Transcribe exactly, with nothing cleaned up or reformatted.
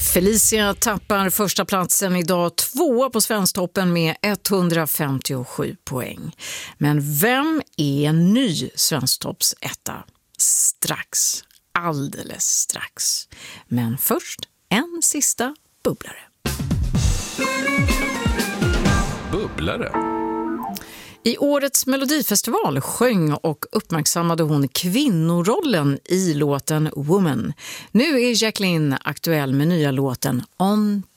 Felicia tappar första platsen idag, tvåa på Svensktoppen med etthundrafemtiosju poäng. Men vem är en ny Svensktopps etta? Strax, alldeles strax. Men först en sista bubblare. Bubblare? I årets Melodifestival sjöng och uppmärksammade hon kvinnorollen i låten Woman. Nu är Jacqueline aktuell med nya låten On